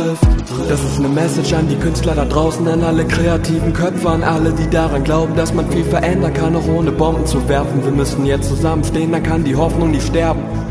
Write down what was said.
trifft. Das ist eine Message an die Künstler da draußen, an alle kreativen Köpfe, an alle, die daran glauben, dass man viel verändern kann, auch ohne Bomben zu werfen. Wir müssen jetzt zusammenstehen, dann kann die Hoffnung nicht sterben.